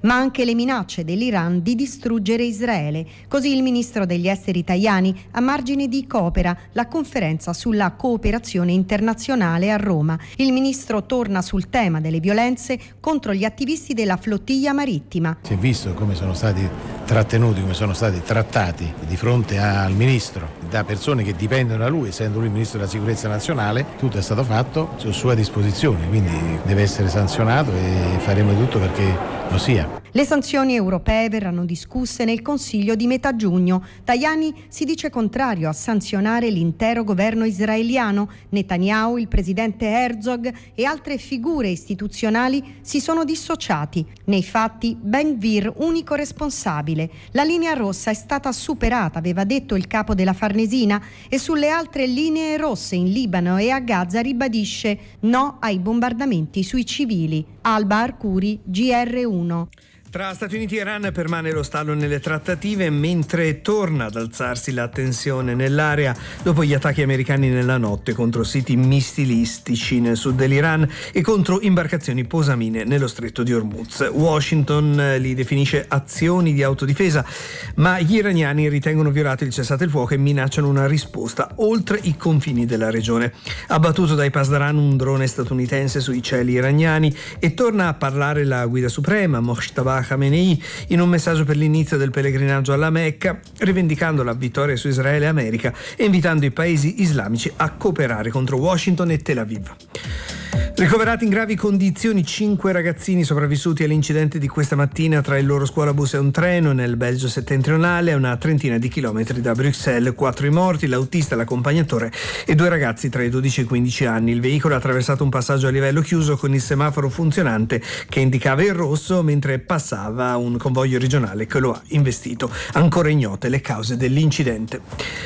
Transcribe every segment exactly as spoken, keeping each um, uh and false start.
ma anche le minacce dell'Iran di distruggere Israele. Così il ministro degli esteri Tajani a margine di Coopera, la conferenza sulla cooperazione internazionale a Roma. Il ministro torna sul tema delle violenze contro gli attivisti della flottiglia marittima. Si è visto come sono stati trattenuti, come sono stati trattati di fronte al ministro da persone che dipendono da lui, essendo lui il ministro della sicurezza nazionale. Tutto è stato fatto a sua disposizione, quindi deve essere sanzionato e faremo di tutto perché lo sia. Le sanzioni europee verranno discusse nel Consiglio di metà giugno. Tajani si dice contrario a sanzionare l'intero governo israeliano. Netanyahu, il presidente Herzog e altre figure istituzionali si sono dissociati. Nei fatti, Ben Gvir, unico responsabile. La linea rossa è stata superata, aveva detto il capo della Farnesina, e sulle altre linee rosse in Libano e a Gaza ribadisce no ai bombardamenti sui civili. Alba Arcuri, G R uno. Tra Stati Uniti e Iran permane lo stallo nelle trattative, mentre torna ad alzarsi la tensione nell'area dopo gli attacchi americani nella notte contro siti missilistici nel sud dell'Iran e contro imbarcazioni posamine nello stretto di Hormuz. Washington li definisce azioni di autodifesa, ma gli iraniani ritengono violato il cessate il fuoco e minacciano una risposta oltre i confini della regione. Abbattuto dai Pasdaran un drone statunitense sui cieli iraniani, e torna a parlare la guida suprema Mojtaba Khamenei in un messaggio per l'inizio del pellegrinaggio alla Mecca, rivendicando la vittoria su Israele e America e invitando i paesi islamici a cooperare contro Washington e Tel Aviv. Ricoverati in gravi condizioni cinque ragazzini sopravvissuti all'incidente di questa mattina tra il loro scuolabus e un treno nel Belgio settentrionale a una trentina di chilometri da Bruxelles. Quattro i morti, l'autista, l'accompagnatore e due ragazzi tra i dodici e i quindici anni. Il veicolo ha attraversato un passaggio a livello chiuso con il semaforo funzionante che indicava il rosso mentre passava un convoglio regionale che lo ha investito. Ancora ignote le cause dell'incidente.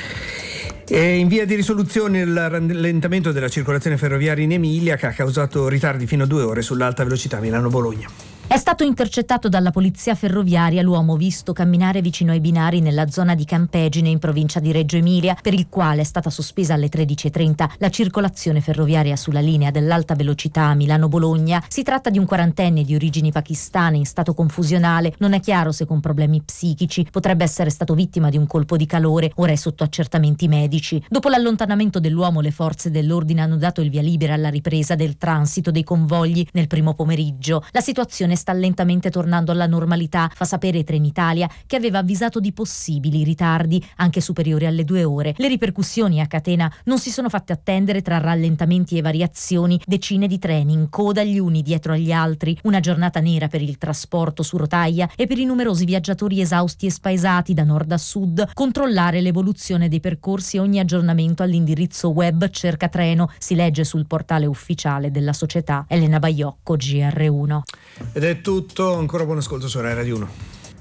E in via di risoluzione il rallentamento della circolazione ferroviaria in Emilia, che ha causato ritardi fino a due ore sull'alta velocità Milano-Bologna. È stato intercettato dalla polizia ferroviaria l'uomo visto camminare vicino ai binari nella zona di Campegine in provincia di Reggio Emilia, per il quale è stata sospesa alle tredici e trenta la circolazione ferroviaria sulla linea dell'alta velocità Milano-Bologna. Si tratta di un quarantenne di origini pakistane in stato confusionale. Non è chiaro se con problemi psichici. Potrebbe essere stato vittima di un colpo di calore, ora è sotto accertamenti medici. Dopo l'allontanamento dell'uomo, le forze dell'ordine hanno dato il via libera alla ripresa del transito dei convogli nel primo pomeriggio. La situazione sta lentamente tornando alla normalità, fa sapere Trenitalia, che aveva avvisato di possibili ritardi anche superiori alle due ore. Le ripercussioni a catena non si sono fatte attendere, tra rallentamenti e variazioni, decine di treni in coda gli uni dietro agli altri, una giornata nera per il trasporto su rotaia e per i numerosi viaggiatori esausti e spaesati da nord a sud. Controllare l'evoluzione dei percorsi e ogni aggiornamento all'indirizzo web Cerca Treno si legge sul portale ufficiale della società. Elena Baiocco, G R uno. Ed è tutto, ancora buon ascolto su Rai Radio uno.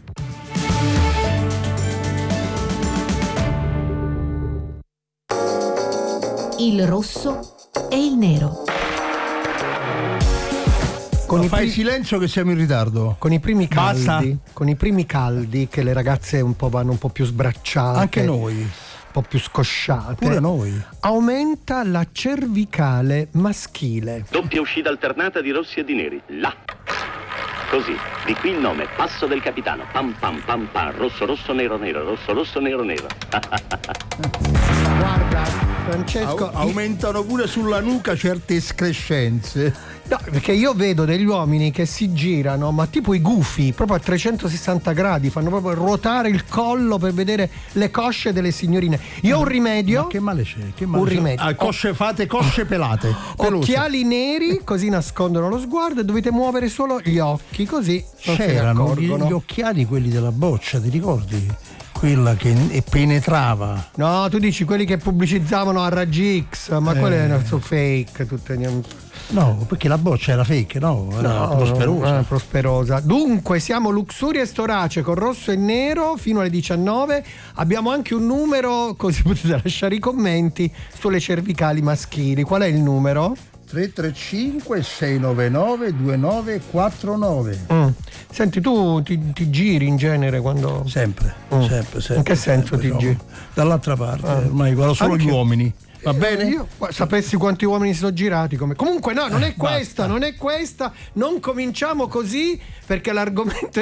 Il rosso e il nero. Con no, i fai pri- silenzio che siamo in ritardo. Con i primi caldi, Basta. con i primi caldi che le ragazze un po' vanno un po' più sbracciate. Anche noi. Un po' più scosciate. Pure noi. Aumenta la cervicale maschile. Doppia uscita alternata di rossi e di neri. Là. Così, di qui il nome, passo del capitano. Pam pam pam pam, rosso rosso nero nero, rosso rosso nero nero. Guarda, Francesco, A- aumentano pure sulla nuca certe escrescenze. No, perché io vedo degli uomini che si girano, ma tipo i gufi, proprio a trecentosessanta gradi, fanno proprio ruotare il collo per vedere le cosce delle signorine. Io ho un rimedio. Ma che male c'è? Che male un c'è? rimedio. Ah, cosce fate, cosce pelate. pelose. Occhiali neri, così nascondono lo sguardo e dovete muovere solo gli occhi, così non se ne C'erano gli, accorgono. gli occhiali, quelli della boccia, ti ricordi? Quella che penetrava. No, tu dici quelli che pubblicizzavano a raggi X, ma Eh. quelle erano so fake, tutte. No, perché la boccia era fake, no? Era No, prosperosa. eh, prosperosa. Dunque, siamo Luxuria e Storace con rosso e nero fino alle diciannove. Abbiamo anche un numero, così potete lasciare i commenti sulle cervicali maschili. Qual è il numero? tre tre cinque sei nove nove due nove quattro nove. Mm. Senti, tu ti, ti giri in genere quando. Sempre, Mm. sempre, sempre. In che senso sempre, ti no. giri? Dall'altra parte, Ah. ormai guardo solo Anche gli io. uomini. Va bene? Io sapessi quanti uomini si sono girati come... Comunque no, non Eh, è questa, basta. non è questa. Non cominciamo così perché l'argomento